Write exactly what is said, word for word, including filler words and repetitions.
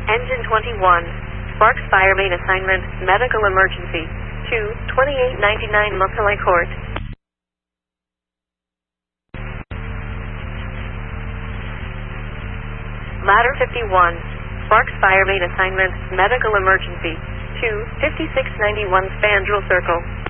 Engine twenty-one. Sparks Fire Main Assignment, Medical Emergency. two, twenty-eight ninety-nine Montpellier Court. Ladder fifty-one. Sparks Fire Main Assignment, Medical Emergency. two, fifty-six ninety-one Spandrel Circle.